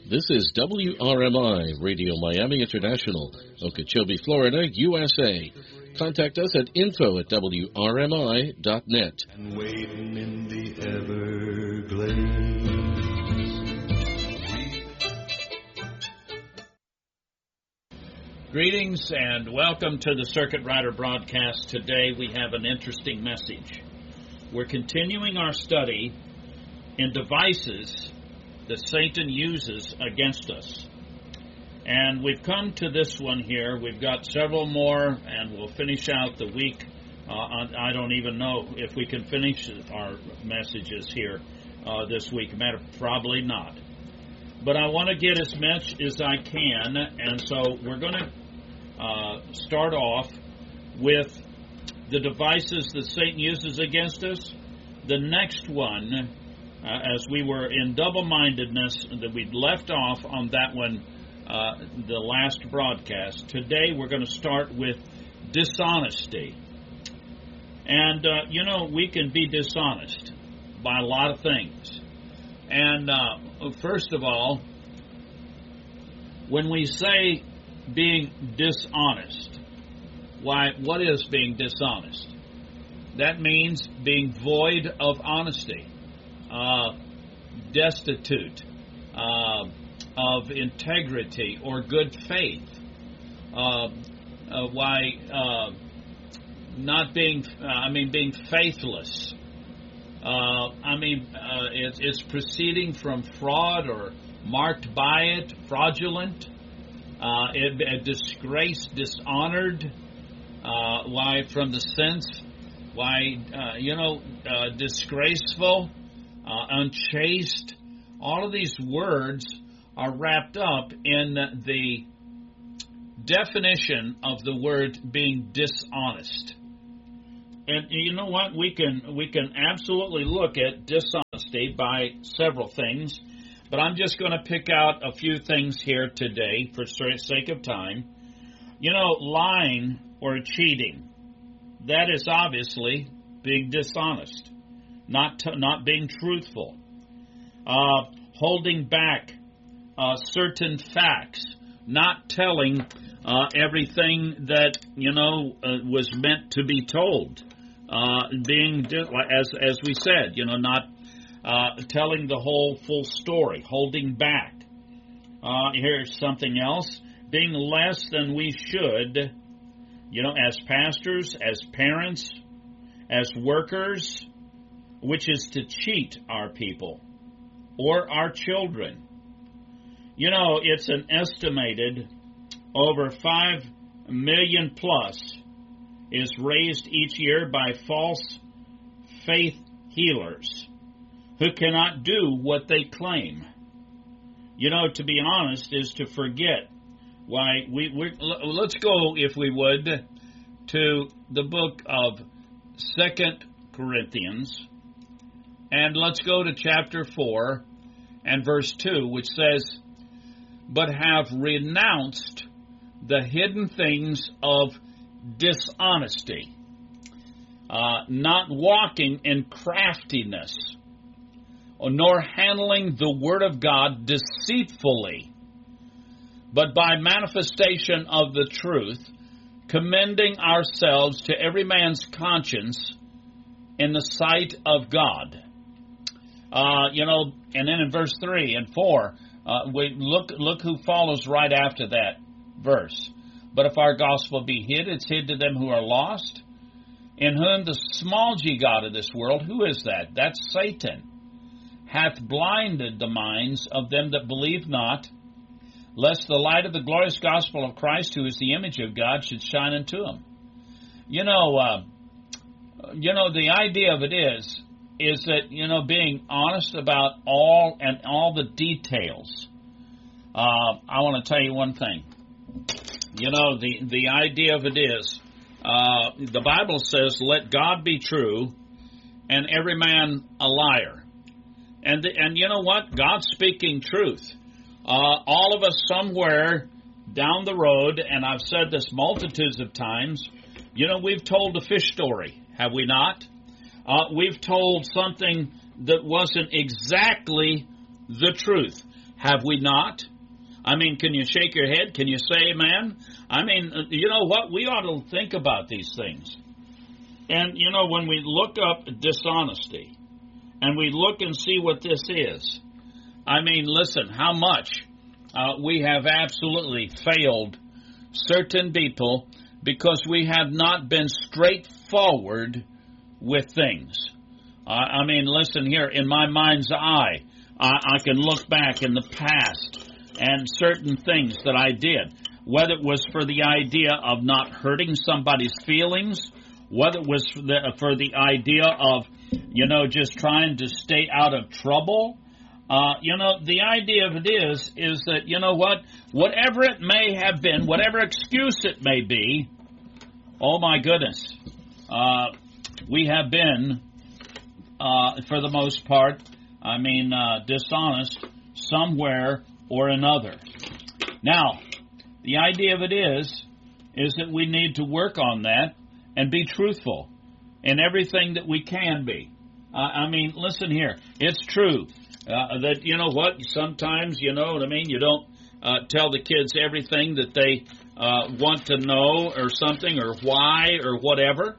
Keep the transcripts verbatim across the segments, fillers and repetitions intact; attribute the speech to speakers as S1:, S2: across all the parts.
S1: This is W R M I, Radio Miami International, Okeechobee, Florida, U S A. Contact us at info at W R M I dot net.
S2: And waiting in the Everglades.
S3: Greetings and welcome to the Circuit Rider broadcast. Today we have an interesting message. We're continuing our study in devices that Satan uses against us. And we've come to this one here. We've got several more, and we'll finish out the week. Uh, I don't even know if we can finish our messages here uh, this week. Matter, probably not. But I want to get as much as I can, and so we're going to uh, start off with the devices that Satan uses against us. The next one, uh, as we were in double-mindedness, that we'd left off on that one uh, the last broadcast. Today we're going to start with dishonesty. And, uh, you know, we can be dishonest by a lot of things. And uh, first of all, when we say being dishonest, why, what is being dishonest? That means being void of honesty, uh, destitute uh, of integrity or good faith. Uh, uh, why, uh, not being, uh, I mean, being faithless. Uh, I mean, uh, it, it's proceeding from fraud or marked by it, fraudulent, uh, it, it disgraced, dishonored, uh, why, from the sense, why, uh, you know, uh, disgraceful, uh, unchaste. All of these words are wrapped up in the definition of the word being dishonest. And you know what? We can we can absolutely look at dishonesty by several things, but I'm just going to pick out a few things here today for sake of time. You know, lying or cheating, that is obviously being dishonest, not t- not being truthful, uh, holding back uh, certain facts, not telling uh, everything that you know uh, was meant to be told. Uh, being, as as we said, you know, not uh, telling the whole full story, holding back. Uh, here's something else, being less than we should, you know, as pastors, as parents, as workers, which is to cheat our people or our children. You know, it's an estimated over five million plus is raised each year by false faith healers who cannot do what they claim. You know, to be honest, is to forget. Why, we, we let's go, if we would, to the book of Second Corinthians, and let's go to chapter four and verse two, which says, "But have renounced the hidden things of dishonesty, uh, not walking in craftiness, nor handling the word of God deceitfully, but by manifestation of the truth, commending ourselves to every man's conscience in the sight of God." Uh, you know, and then in verse three and four, uh, we look look who follows right after that verse. "But if our gospel be hid, it's hid to them who are lost, in whom the small g god of this world," who is that? That's Satan, "hath blinded the minds of them that believe not, lest the light of the glorious gospel of Christ, who is the image of God, should shine unto them." You know, uh, you know, the idea of it is, is that, you know, being honest about all and all the details. Uh, I want to tell you one thing. You know, the, the idea of it is, uh, the Bible says, "Let God be true, and every man a liar." And the, and you know what? God's speaking truth. Uh, all of us somewhere down the road, and I've said this multitudes of times, you know, we've told a fish story, have we not? Uh, we've told something that wasn't exactly the truth. Have we not? I mean, can you shake your head? Can you say amen? I mean, you know what? We ought to think about these things. And, you know, when we look up dishonesty and we look and see what this is, I mean, listen, how much uh, we have absolutely failed certain people because we have not been straightforward with things. Uh, I mean, listen here, in my mind's eye, I, I can look back in the past and certain things that I did, whether it was for the idea of not hurting somebody's feelings, whether it was for the, for the idea of, you know, just trying to stay out of trouble. Uh, you know, the idea of it is, is that, you know what, whatever it may have been, whatever excuse it may be, oh my goodness, uh, we have been, uh, for the most part, I mean, uh, dishonest somewhere or another. Now, the idea of it is, is that we need to work on that and be truthful in everything that we can be. Uh, I mean, listen here, it's true uh, that, you know what, sometimes, you know what I mean, you don't uh, tell the kids everything that they uh, want to know or something or why or whatever.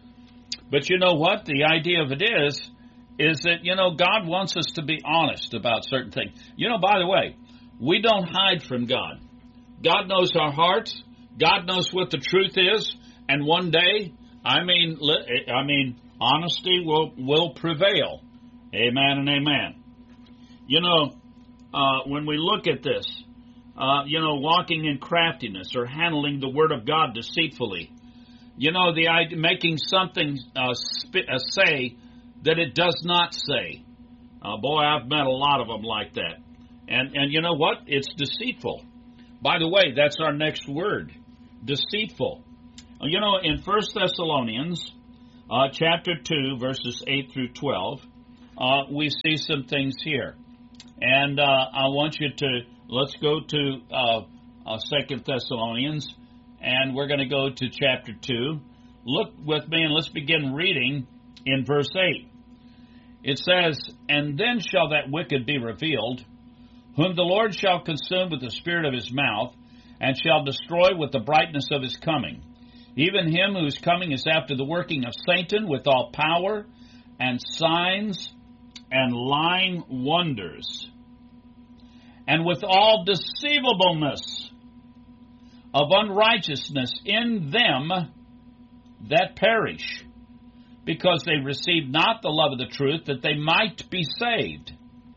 S3: But you know what, the idea of it is, is that, you know, God wants us to be honest about certain things. You know, by the way, we don't hide from God. God knows our hearts. God knows what the truth is. And one day, I mean, I mean, honesty will, will prevail. Amen and amen. You know, uh, when we look at this, uh, you know, walking in craftiness or handling the Word of God deceitfully, you know, the idea, making something uh, sp- uh, say that it does not say. Uh, boy, I've met a lot of them like that. And and you know what? It's deceitful. By the way, that's our next word, deceitful. You know, in First Thessalonians uh, chapter two, verses eight through twelve, uh, we see some things here. And uh, I want you to, let's go to uh, uh, Second Thessalonians, and we're going to go to chapter two. Look with me, and let's begin reading in verse eight. It says, "And then shall that wicked be revealed, whom the Lord shall consume with the spirit of his mouth, and shall destroy with the brightness of his coming. Even him whose coming is after the working of Satan with all power and signs and lying wonders, and with all deceivableness of unrighteousness in them that perish, because they received not the love of the truth, that they might be saved.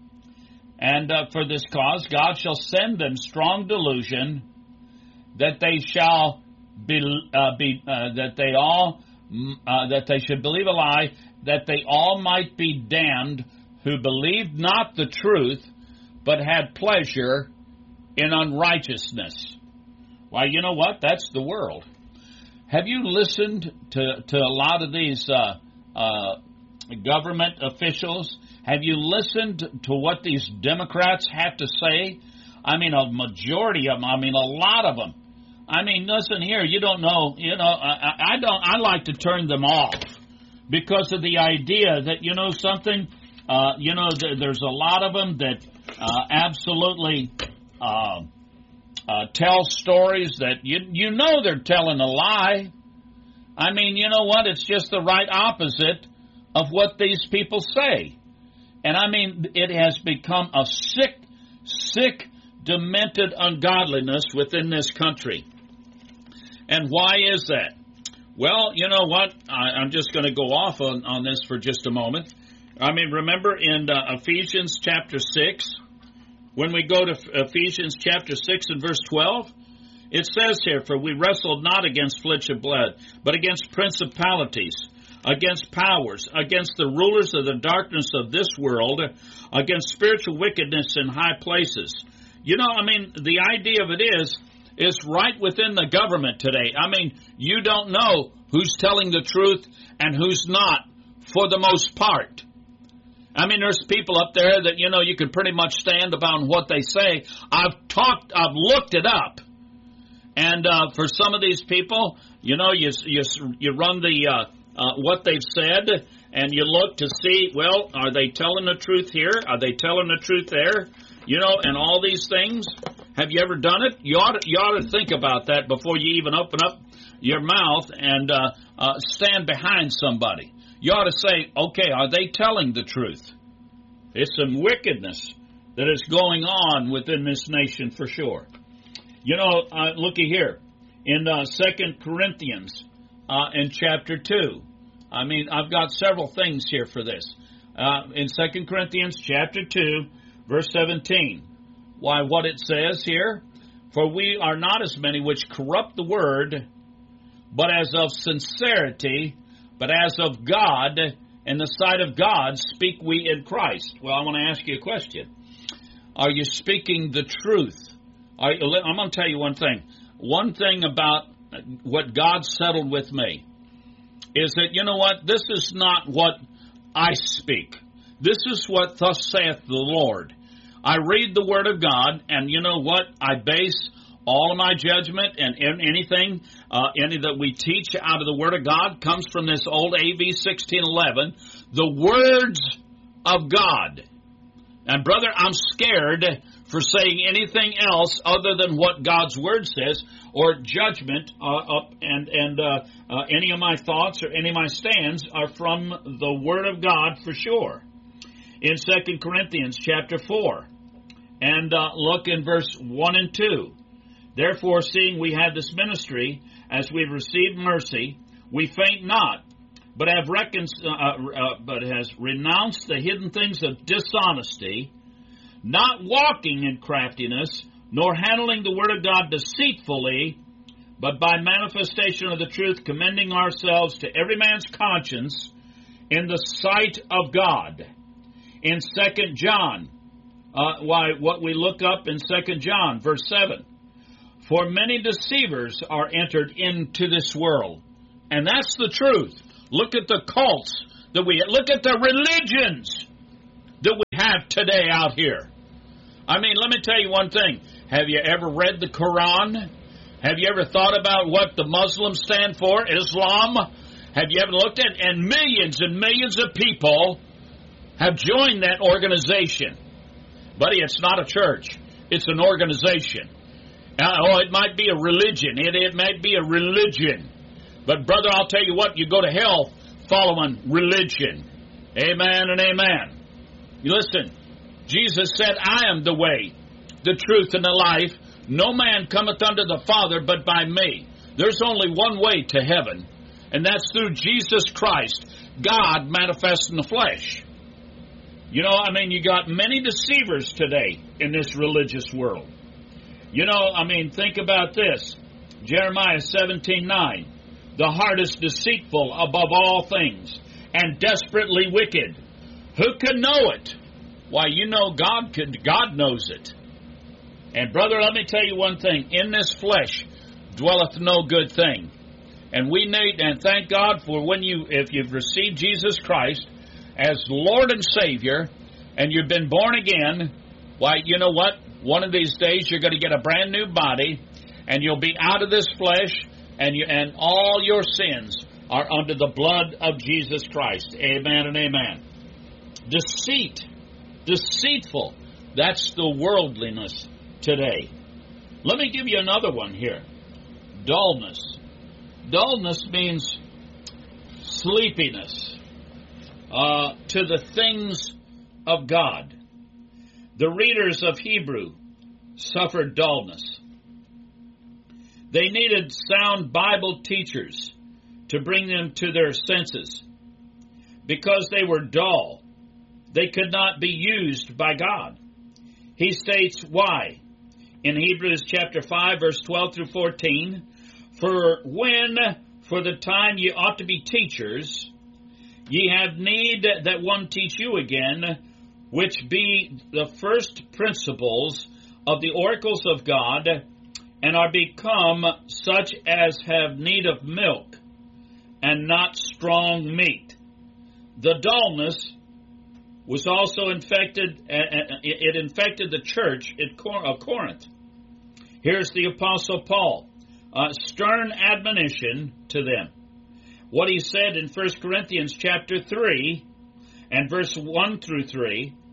S3: And uh, for this cause God shall send them strong delusion, that they shall be, uh, be uh, that they all uh, that they should believe a lie, that they all might be damned, who believed not the truth, but had pleasure in unrighteousness." Why, you know what? That's the world. Have you listened to to a lot of these uh, uh, government officials? Have you listened to what these Democrats have to say? I mean, a majority of them. I mean, a lot of them. I mean, listen here. You don't know. You know, I, I don't. I like to turn them off because of the idea that, you know something. Uh, you know, th- there's a lot of them that uh, absolutely uh, uh, tell stories that you you know they're telling a lie. I mean, you know what? It's just the right opposite of what these people say. And I mean, it has become a sick, sick, demented ungodliness within this country. And why is that? Well, you know what? I, I'm just going to go off on, on this for just a moment. I mean, remember in uh, Ephesians chapter six, when we go to Ephesians chapter six and verse twelve, it says here, "For we wrestled not against flesh and blood, but against principalities, against powers, against the rulers of the darkness of this world, against spiritual wickedness in high places." You know, I mean, the idea of it is, is right within the government today. I mean, you don't know who's telling the truth and who's not, for the most part. I mean, there's people up there that, you know, you can pretty much stand upon what they say. I've talked, I've looked it up. And uh, for some of these people, you know, you you, you run the uh, uh, what they've said, and you look to see, well, are they telling the truth here? Are they telling the truth there? You know, and all these things. Have you ever done it? You ought to, you ought to think about that before you even open up your mouth and uh, uh, stand behind somebody. You ought to say, okay, are they telling the truth? It's some wickedness that is going on within this nation for sure. You know, uh, looky here. In uh, Second Corinthians, uh, in chapter two. I mean, I've got several things here for this. Uh, in Second Corinthians chapter two, verse seventeen. Why, what it says here, for we are not as many which corrupt the word, but as of sincerity, but as of God, in the sight of God, speak we in Christ. Well, I want to ask you a question. Are you speaking the truth? Are you, I'm going to tell you one thing. One thing about what God settled with me is that, you know what, this is not what I speak. This is what thus saith the Lord. I read the Word of God, and you know what? I base all of my judgment and anything, uh, any that we teach out of the Word of God comes from this old A V sixteen eleven, the words of God. And brother, I'm scared for saying anything else other than what God's Word says, or judgment, uh, up and and uh, uh, any of my thoughts or any of my stands are from the Word of God for sure. In Second Corinthians chapter four, and uh, look in verse one and two. Therefore, seeing we have this ministry, as we've received mercy, we faint not, but have recon- uh, uh, but has renounced the hidden things of dishonesty, not walking in craftiness, nor handling the word of God deceitfully, but by manifestation of the truth, commending ourselves to every man's conscience in the sight of God. In Second John, uh, why what we look up in Second John, verse seven, for many deceivers are entered into this world, and that's the truth. Look at the cults that we look at the religions that we have today out here. I mean, let me tell you one thing. Have you ever read the Quran? Have you ever thought about what the Muslims stand for, Islam? Have you ever looked at, and millions and millions of people have joined that organization. Buddy, it's not a church. It's an organization. Uh, oh, it might be a religion. It, it might be a religion. But brother, I'll tell you what, you go to hell following religion. Amen and amen. You listen, Jesus said, I am the way, the truth, and the life. No man cometh unto the Father but by me. There's only one way to heaven, and that's through Jesus Christ, God manifest in the flesh. You know, I mean, you got many deceivers today in this religious world. You know, I mean, think about this. Jeremiah seventeen nine. The heart is deceitful above all things, and desperately wicked. Who can know it? Why, you know God could, God knows it. And brother, let me tell you one thing. In this flesh dwelleth no good thing. And we need, and thank God for when you, if you've received Jesus Christ as Lord and Savior, and you've been born again, why, you know what? One of these days you're going to get a brand new body, and you'll be out of this flesh, and you, and all your sins are under the blood of Jesus Christ. Amen and amen. Deceit, deceitful, that's the worldliness today. Let me give you another one here. Dullness. Dullness means sleepiness uh, to the things of God. The readers of Hebrew suffered dullness. They needed sound Bible teachers to bring them to their senses. Because they were dull, they could not be used by God. He states why. In Hebrews chapter five, verse twelve through fourteen, for when, for the time ye ought to be teachers, ye have need that one teach you again, which be the first principles of the oracles of God, and are become such as have need of milk, and not strong meat. The dullness was also infected, it infected the church of Corinth. Here's the Apostle Paul, a stern admonition to them. What he said in First Corinthians chapter three, and verse one through three,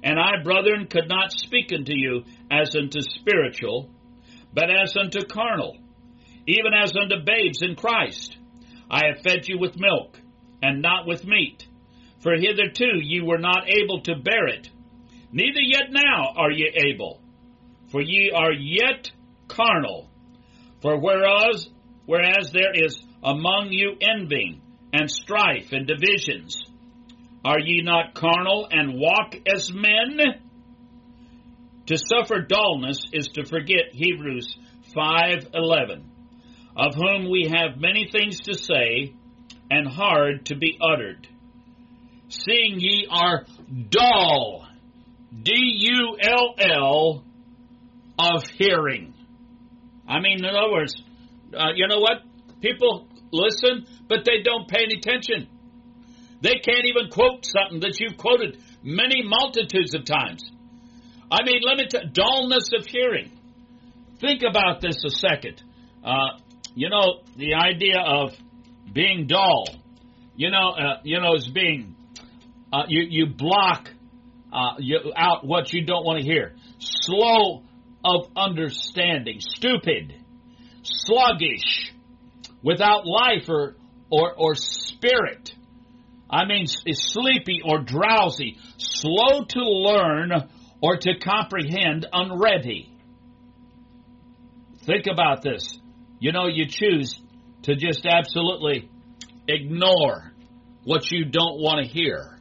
S3: And I, brethren, could not speak unto you as unto spiritual, but as unto carnal, even as unto babes in Christ. I have fed you with milk, and not with meat. For hitherto ye were not able to bear it, neither yet now are ye able. For ye are yet carnal. For whereas, whereas there is among you envying, and strife, and divisions, are ye not carnal, and walk as men? To suffer dullness is to forget Hebrews five eleven, of whom we have many things to say, and hard to be uttered. Seeing ye are dull, D U L L, of hearing. I mean, in other words, uh, you know what? People listen, but they don't pay any attention. They can't even quote something that you've quoted many multitudes of times. I mean, let me tell you, dullness of hearing. Think about this a second. Uh, you know, the idea of being dull, you know, uh, you know, is being, uh, you, you block uh, you, out what you don't want to hear. Slow of understanding, stupid, sluggish, without life or, or, or spirit. I mean, is sleepy or drowsy, slow to learn or to comprehend, unready. Think about this. You know, you choose to just absolutely ignore what you don't want to hear.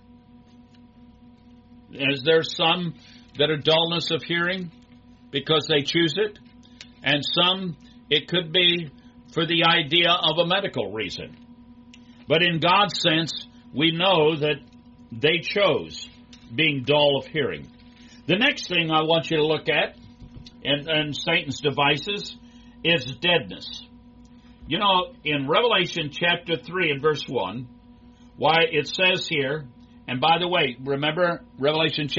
S3: Is there some that are dullness of hearing because they choose it? And some, it could be for the idea of a medical reason. But in God's sense, we know that they chose being dull of hearing. The next thing I want you to look at in, in Satan's devices is deadness. You know, in Revelation chapter three and verse one, why it says here, and by the way, remember Revelation chapter